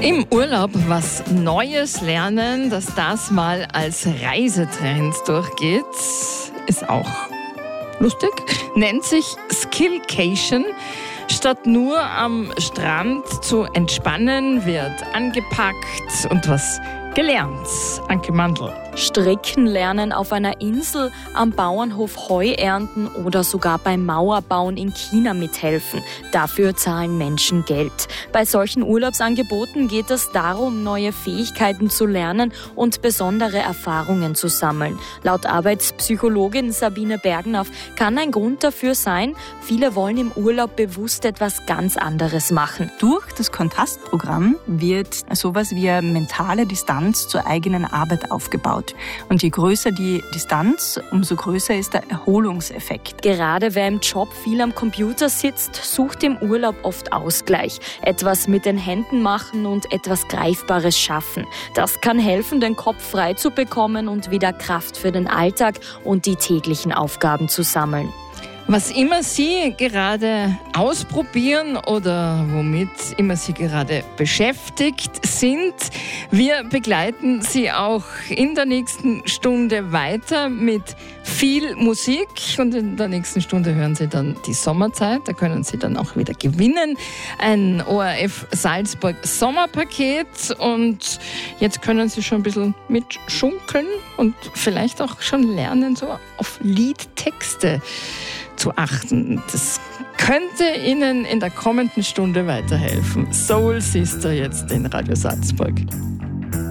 Im Urlaub was Neues lernen, dass das mal als Reisetrend durchgeht, ist auch lustig. Nennt sich Skillcation. Statt nur am Strand zu entspannen, wird angepackt und was gelernt. Anke Mandl. Stricken lernen auf einer Insel, am Bauernhof Heu ernten oder sogar beim Mauerbauen in China mithelfen. Dafür zahlen Menschen Geld. Bei solchen Urlaubsangeboten geht es darum, neue Fähigkeiten zu lernen und besondere Erfahrungen zu sammeln. Laut Arbeitspsychologin Sabine Bergnauf kann ein Grund dafür sein, viele wollen im Urlaub bewusst etwas ganz anderes machen. Durch das Kontrastprogramm wird sowas wie eine mentale Distanz zur eigenen Arbeit aufgebaut. Und je größer die Distanz, umso größer ist der Erholungseffekt. Gerade wer im Job viel am Computer sitzt, sucht im Urlaub oft Ausgleich. Etwas mit den Händen machen und etwas Greifbares schaffen. Das kann helfen, den Kopf frei zu bekommen und wieder Kraft für den Alltag und die täglichen Aufgaben zu sammeln. Was immer Sie gerade ausprobieren oder womit immer Sie gerade beschäftigt sind, wir begleiten Sie auch in der nächsten Stunde weiter mit viel Musik und in der nächsten Stunde hören Sie dann die Sommerzeit, da können Sie dann auch wieder gewinnen. Ein ORF Salzburg Sommerpaket und jetzt können Sie schon ein bisschen mitschunkeln und vielleicht auch schon lernen, so auf Liedtexte zu achten. Das könnte Ihnen in der kommenden Stunde weiterhelfen. Soul Sister jetzt in Radio Salzburg.